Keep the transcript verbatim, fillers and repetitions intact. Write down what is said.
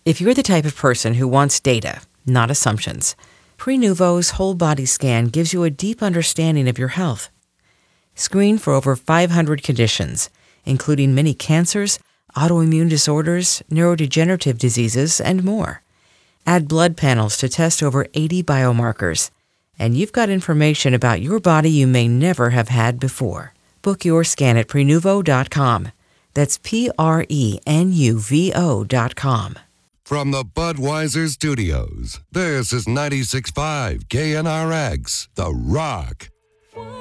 If you're the type of person who wants data, not assumptions, Prenuvo's whole body scan gives you a deep understanding of your health. Screen for over five hundred conditions, including many cancers, autoimmune disorders, neurodegenerative diseases, and more. Add blood panels to test over eighty biomarkers, and you've got information about your body you may never have had before. Book your scan at Prenuvo dot com. That's P R E N U V O dot com. From the Budweiser Studios, this is ninety-six point five K N R X, The Rock.